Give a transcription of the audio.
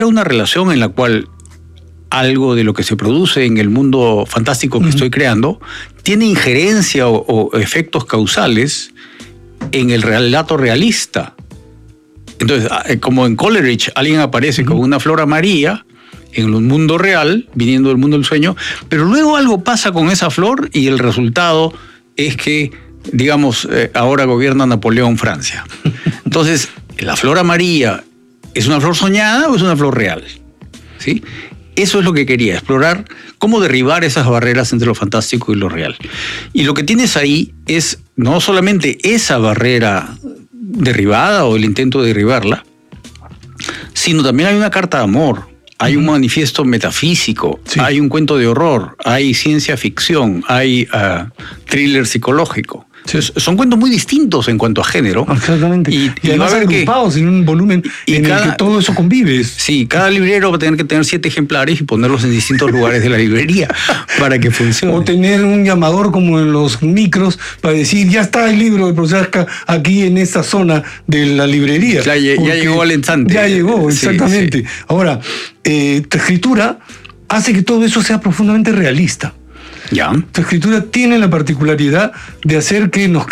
una relación en la cual algo de lo que se produce en el mundo fantástico que estoy creando tiene injerencia o efectos causales en el relato realista. Entonces, como en Coleridge, alguien aparece con una flor amarilla en un mundo real, viniendo del mundo del sueño, pero luego algo pasa con esa flor y el resultado es que, digamos, ahora gobierna Napoleón Francia. Entonces, ¿la flor amarilla es una flor soñada o es una flor real? ¿Sí? Eso es lo que quería, explorar cómo derribar esas barreras entre lo fantástico y lo real. Y lo que tienes ahí es no solamente esa barrera derribada o el intento de derribarla, sino también hay una carta de amor, hay un manifiesto metafísico, hay un cuento de horror, hay ciencia ficción, hay thriller psicológico. Son cuentos muy distintos en cuanto a género. Exactamente. Y además agrupados en un volumen en el que todo eso convive. Sí, cada librero va a tener que tener 7 ejemplares y ponerlos en distintos lugares de la librería para que funcione. O tener un llamador como en los micros para decir, ya está el libro del profesor Asca aquí en esta zona de la librería. Ya llegó al instante. Ya llegó, exactamente. Sí. Ahora, tu escritura hace que todo eso sea profundamente realista. Ya. Tu escritura tiene la particularidad de hacer que nos